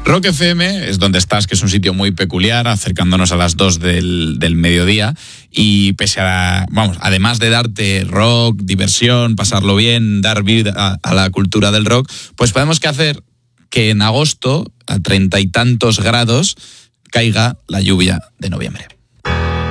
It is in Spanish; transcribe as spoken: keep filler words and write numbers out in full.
Rock F M es donde estás, que es un sitio muy peculiar, acercándonos a las dos del, del mediodía, y pese a, vamos, además de darte rock, diversión, pasarlo bien, dar vida a, a la cultura del rock, pues podemos que hacer que en agosto, a treinta y tantos grados, caiga la lluvia de noviembre.